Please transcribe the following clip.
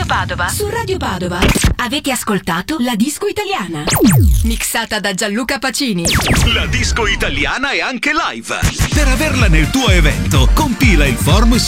Padova. Su Radio Padova avete ascoltato La Disco Italiana, mixata da Gianluca Pacini. La disco italiana è anche live. Per averla nel tuo evento, compila il form